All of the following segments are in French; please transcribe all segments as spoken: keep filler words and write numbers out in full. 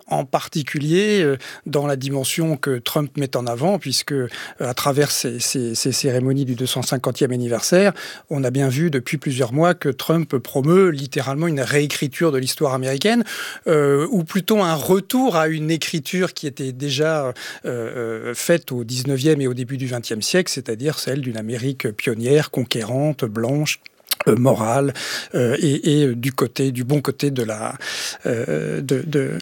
en particulier euh, dans la dimension que Trump met en avant, puisque euh, à travers ces, ces, ces cérémonies du deux cent cinquantième anniversaire, on a bien vu depuis plusieurs mois que Trump promeut littéralement une réécriture de l'histoire américaine, euh, ou plutôt un retour à une écriture qui était déjà euh, faite au dix-neuvième et au début du vingtième siècle, c'est-à-dire celle d'une Amérique pionnière, conquérante, blanche, Euh, morale euh, et, et du côté du bon côté de la euh, de, de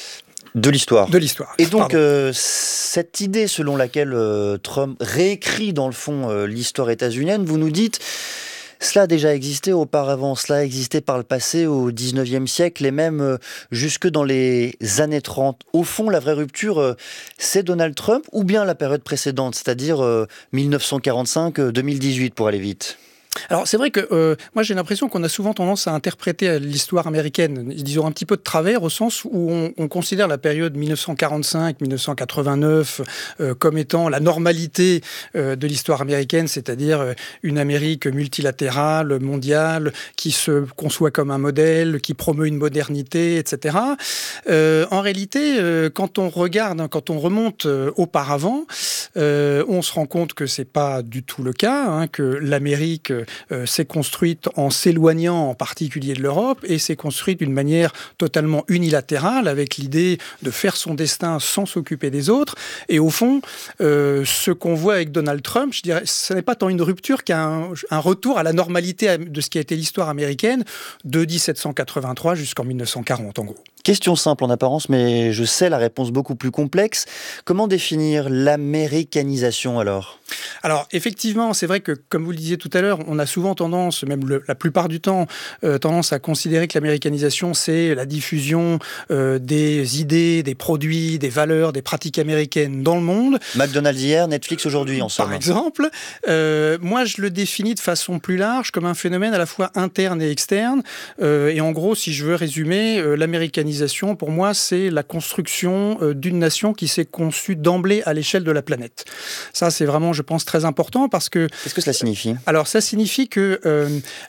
de l'histoire. De l'histoire. Et donc euh, cette idée selon laquelle euh, Trump réécrit dans le fond euh, l'histoire états-unienne, vous nous dites cela a déjà existé auparavant, cela a existé par le passé au dix-neuvième siècle et même euh, jusque dans les années trente. Au fond, la vraie rupture, euh, c'est Donald Trump ou bien la période précédente, c'est-à-dire euh, dix-neuf cent quarante-cinq à deux mille dix-huit pour aller vite. Alors c'est vrai que euh, moi j'ai l'impression qu'on a souvent tendance à interpréter l'histoire américaine, disons un petit peu de travers, au sens où on, on considère la période dix-neuf cent quarante-cinq à dix-neuf cent quatre-vingt-neuf euh, comme étant la normalité euh, de l'histoire américaine, c'est-à-dire euh, une Amérique multilatérale, mondiale, qui se conçoit comme un modèle, qui promeut une modernité, et cetera. Euh, en réalité, euh, quand on regarde, quand on remonte euh, auparavant, euh, on se rend compte que c'est pas du tout le cas, hein, que l'Amérique Euh, s'est construite en s'éloignant en particulier de l'Europe et s'est construite d'une manière totalement unilatérale avec l'idée de faire son destin sans s'occuper des autres. Et au fond, euh, ce qu'on voit avec Donald Trump, je dirais, ce n'est pas tant une rupture qu'un un retour à la normalité de ce qui a été l'histoire américaine de dix-sept cent quatre-vingt-trois jusqu'en dix-neuf cent quarante, en gros. Question simple en apparence, mais je sais la réponse beaucoup plus complexe. Comment définir l'américanisation alors ? Alors effectivement, c'est vrai que, comme vous le disiez tout à l'heure, on a souvent tendance, même le, la plupart du temps, euh, tendance à considérer que l'américanisation, c'est la diffusion euh, des idées, des produits, des valeurs, des pratiques américaines dans le monde. McDonald's hier, Netflix aujourd'hui, en somme. Par exemple, euh, moi je le définis de façon plus large comme un phénomène à la fois interne et externe. Euh, et en gros, si je veux résumer, euh, l'américanisation, pour moi, c'est la construction euh, d'une nation qui s'est conçue d'emblée à l'échelle de la planète. Ça, c'est vraiment, je pense, très important parce que... Qu'est-ce que cela signifie ? Alors, ça signifie que euh,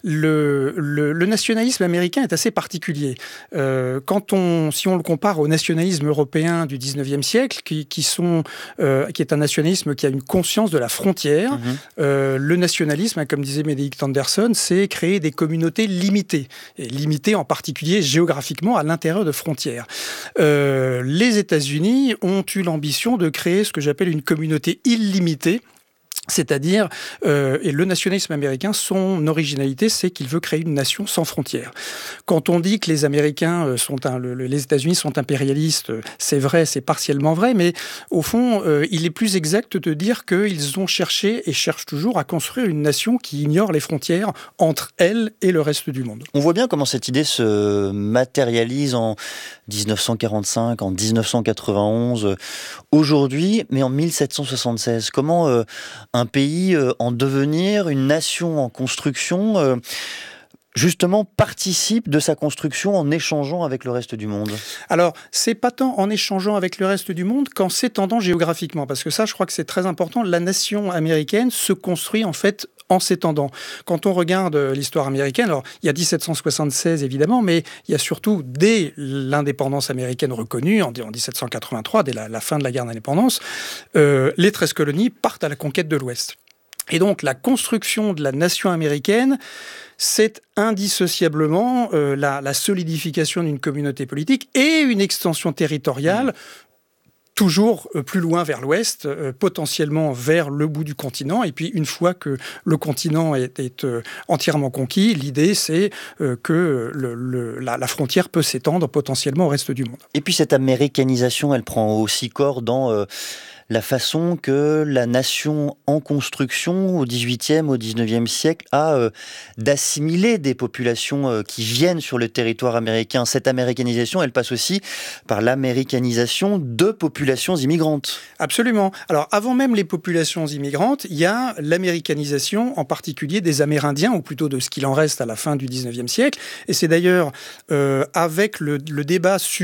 le, le, le nationalisme américain est assez particulier. Euh, quand on, si on le compare au nationalisme européen du dix-neuvième siècle, qui, qui, sont, euh, qui est un nationalisme qui a une conscience de la frontière, mmh. euh, le nationalisme, hein, comme disait Benedict Anderson, c'est créer des communautés limitées, et limitées en particulier géographiquement à l'intérieur de frontières. Euh, les États-Unis ont eu l'ambition de créer ce que j'appelle une communauté illimitée. C'est-à-dire, euh, et le nationalisme américain, son originalité, c'est qu'il veut créer une nation sans frontières. Quand on dit que les Américains sont, un, le, les États-Unis sont impérialistes, c'est vrai, c'est partiellement vrai, mais au fond, euh, il est plus exact de dire qu'ils ont cherché et cherchent toujours à construire une nation qui ignore les frontières entre elle et le reste du monde. On voit bien comment cette idée se matérialise en dix-neuf cent quarante-cinq, en dix-neuf cent quatre-vingt-onze, aujourd'hui, mais en mille sept cent soixante-seize. Comment euh, un pays euh, en devenir, une nation en construction, euh, justement participe de sa construction en échangeant avec le reste du monde ? Alors, c'est pas tant en échangeant avec le reste du monde qu'en s'étendant géographiquement, parce que ça, je crois que c'est très important. La nation américaine se construit en fait en s'étendant. Quand on regarde l'histoire américaine, alors il y a dix-sept cent soixante-seize évidemment, mais il y a surtout dès l'indépendance américaine reconnue, en dix-sept cent quatre-vingt-trois, dès la, la fin de la guerre d'indépendance, euh, les treize colonies partent à la conquête de l'Ouest. Et donc la construction de la nation américaine, c'est indissociablement euh, la, la solidification d'une communauté politique et une extension territoriale, mmh. toujours plus loin vers l'ouest, euh, potentiellement vers le bout du continent. Et puis, une fois que le continent est, est euh, entièrement conquis, l'idée, c'est euh, que le, le, la, la frontière peut s'étendre potentiellement au reste du monde. Et puis, cette américanisation, elle prend aussi corps dans... Euh la façon que la nation en construction au dix-huitième, au dix-neuvième siècle a euh, d'assimiler des populations euh, qui viennent sur le territoire américain. Cette américanisation, elle passe aussi par l'américanisation de populations immigrantes. Absolument. Alors, avant même les populations immigrantes, il y a l'américanisation, en particulier des Amérindiens, ou plutôt de ce qu'il en reste à la fin du dix-neuvième siècle. Et c'est d'ailleurs euh, avec le, le débat sur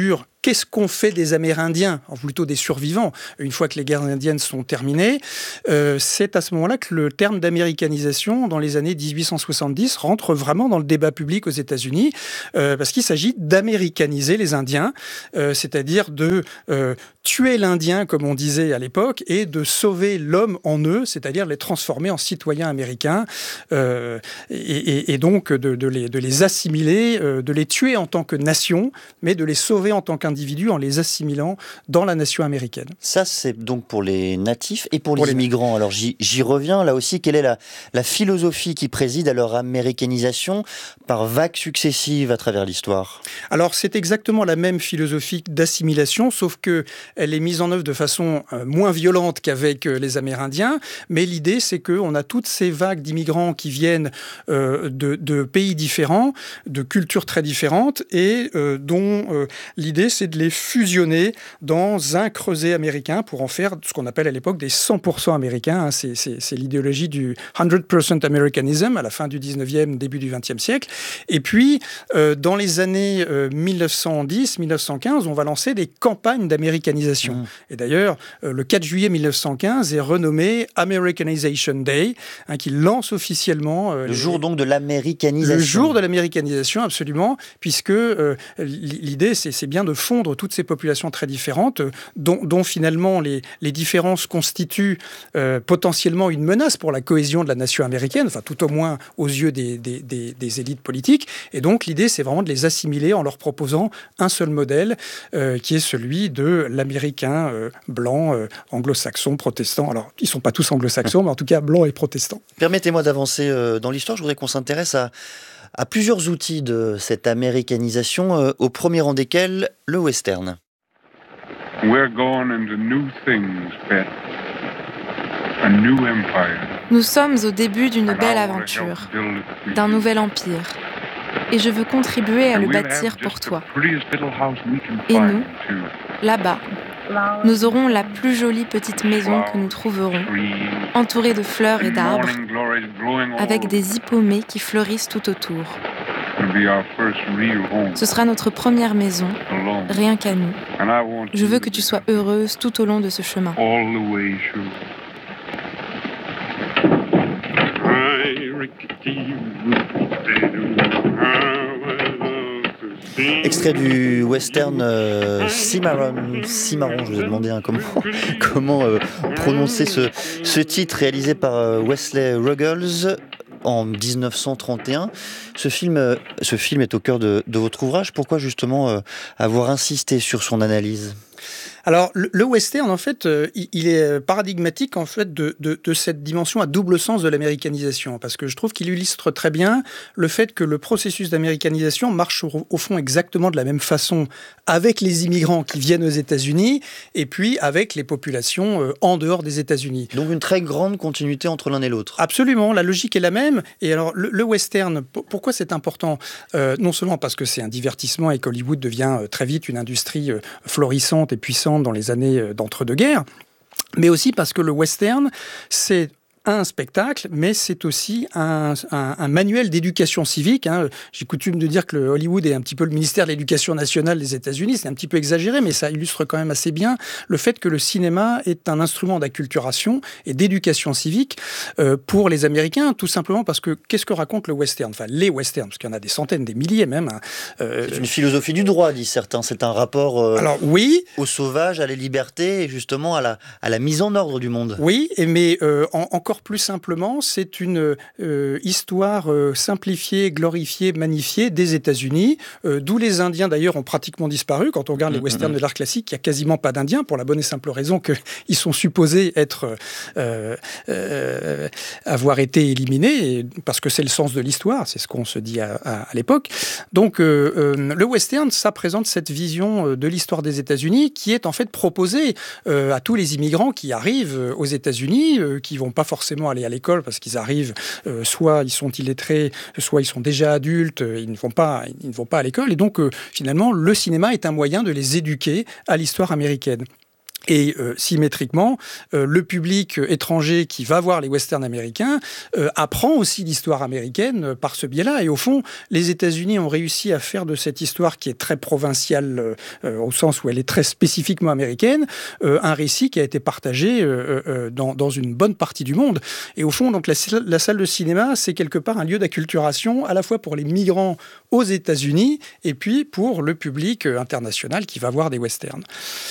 qu'est-ce qu'on fait des Amérindiens, ou plutôt des survivants, une fois que les guerres indiennes sont terminées. Euh, c'est à ce moment-là que le terme d'américanisation, dans les années dix-huit cent soixante-dix, rentre vraiment dans le débat public aux États-Unis, euh, parce qu'il s'agit d'américaniser les Indiens, euh, c'est-à-dire de euh, tuer l'Indien, comme on disait à l'époque, et de sauver l'homme en eux, c'est-à-dire les transformer en citoyens américains, euh, et, et, et donc de, de, les, de les assimiler, euh, de les tuer en tant que nation, mais de les sauver en tant qu'individus en les assimilant dans la nation américaine. Ça, c'est donc pour les natifs et pour, pour les, les immigrants. Alors j'y, j'y reviens, là aussi, quelle est la, la philosophie qui préside à leur américanisation par vagues successives à travers l'histoire ? Alors c'est exactement la même philosophie d'assimilation, sauf que elle est mise en œuvre de façon euh, moins violente qu'avec euh, les Amérindiens, mais l'idée c'est qu'on a toutes ces vagues d'immigrants qui viennent euh, de, de pays différents, de cultures très différentes, et euh, dont euh, l'idée c'est de les fusionner dans un creuset américain pour en faire ce qu'on appelle à l'époque des cent pour cent américains. Hein. C'est, c'est, c'est l'idéologie du cent pour cent Americanism à la fin du dix-neuvième, début du vingtième siècle. Et puis, euh, dans les années euh, mille neuf cent dix mille neuf cent quinze, on va lancer des campagnes d'américanisation. Mmh. Et d'ailleurs, euh, le quatre juillet mille neuf cent quinze est renommé Americanization Day, hein, qui lance officiellement... Euh, le les... jour donc de l'américanisation. Le jour de l'américanisation, absolument, puisque euh, l'idée, c'est, c'est bien de fondre toutes ces populations très différentes, euh, dont, dont finalement les, les différences constituent euh, potentiellement une menace pour la cohésion de la nation américaine, enfin tout au moins aux yeux des, des, des, des élites politiques. Et donc l'idée, c'est vraiment de les assimiler en leur proposant un seul modèle, euh, qui est celui de l'américain euh, blanc, euh, anglo-saxon, protestant. Alors, ils ne sont pas tous anglo-saxons, mais en tout cas blanc et protestant. Permettez-moi d'avancer euh, dans l'histoire. Je voudrais qu'on s'intéresse à, à plusieurs outils de cette américanisation, euh, au premier rang desquels le western. We're going into new things, Beth. A new empire. Nous sommes au début d'une belle aventure, d'un nouvel empire. Et je veux contribuer à le bâtir pour toi. Et nous, là-bas, nous aurons la plus jolie petite maison que nous trouverons, entourée de fleurs et d'arbres, avec des hippomées qui fleurissent tout autour. Ce sera notre première maison, rien qu'à nous. Je veux que tu sois heureuse tout au long de ce chemin. Extrait du western euh, Cimarron, Cimarron, je vous ai demandé hein, comment, comment euh, prononcer ce, ce titre réalisé par euh, Wesley Ruggles en dix-neuf cent trente et un. Ce film, euh, ce film est au cœur de, de votre ouvrage. Pourquoi justement euh, avoir insisté sur son analyse ? Alors, le, le western, en fait, euh, il est paradigmatique en fait de, de, de cette dimension à double sens de l'américanisation, parce que je trouve qu'il illustre très bien le fait que le processus d'américanisation marche au, au fond exactement de la même façon avec les immigrants qui viennent aux États-Unis et puis avec les populations euh, en dehors des États-Unis. Donc une très grande continuité entre l'un et l'autre. Absolument, la logique est la même. Et alors, le, le western, p- pourquoi c'est important ? euh, Non seulement parce que c'est un divertissement et qu'Hollywood devient euh, très vite une industrie euh, florissante et puissante dans les années d'entre-deux-guerres, mais aussi parce que le western, c'est un spectacle, mais c'est aussi un, un, un manuel d'éducation civique. Hein. J'ai coutume de dire que le Hollywood est un petit peu le ministère de l'Éducation nationale des États-Unis. C'est un petit peu exagéré, mais ça illustre quand même assez bien le fait que le cinéma est un instrument d'acculturation et d'éducation civique euh, pour les Américains, tout simplement parce que qu'est-ce que raconte le western ? Enfin, les westerns, parce qu'il y en a des centaines, des milliers même. Hein. Euh, c'est une philosophie du droit, disent certains. C'est un rapport euh, Alors, oui, au sauvage, à la liberté et justement à la, à la mise en ordre du monde. Oui, mais euh, en, encore plus simplement, c'est une euh, histoire euh, simplifiée, glorifiée, magnifiée des États-Unis, euh, d'où les Indiens d'ailleurs ont pratiquement disparu. Quand on regarde les westerns de l'art classique, il n'y a quasiment pas d'Indiens, pour la bonne et simple raison qu'ils sont supposés être, euh, euh, avoir été éliminés, parce que c'est le sens de l'histoire, c'est ce qu'on se dit à, à, à l'époque. Donc euh, euh, le western, ça présente cette vision de l'histoire des États-Unis qui est en fait proposée euh, à tous les immigrants qui arrivent aux États-Unis, euh, qui vont pas forcément aller à l'école parce qu'ils arrivent, euh, soit ils sont illettrés, soit ils sont déjà adultes, ils ne vont pas, ils ne vont pas à l'école. Et donc, euh, finalement, le cinéma est un moyen de les éduquer à l'histoire américaine. Et euh, symétriquement, euh, le public étranger qui va voir les westerns américains euh, apprend aussi l'histoire américaine euh, par ce biais-là. Et au fond, les États-Unis ont réussi à faire de cette histoire qui est très provinciale, euh, au sens où elle est très spécifiquement américaine, euh, un récit qui a été partagé euh, euh, dans, dans une bonne partie du monde. Et au fond, donc la, la salle de cinéma, c'est quelque part un lieu d'acculturation, à la fois pour les migrants aux États-Unis et puis pour le public international qui va voir des westerns.